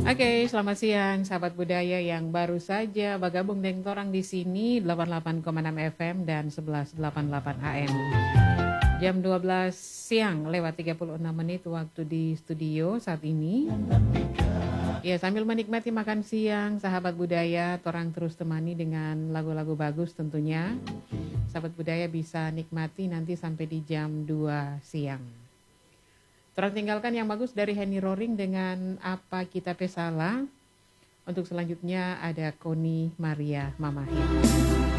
Oke, selamat siang sahabat budaya yang baru saja bergabung dengan orang di sini 88,6 FM dan 1188 AM. Jam 12 siang lewat 36 menit waktu di studio saat ini. Ya, sambil menikmati makan siang, sahabat budaya, torang terus temani dengan lagu-lagu bagus tentunya. Sahabat budaya bisa nikmati nanti sampai di jam 2 siang. Torang tinggalkan yang bagus dari Henny Roring dengan Apa Kita Pesala. Untuk selanjutnya ada Koni Maria Mamahin.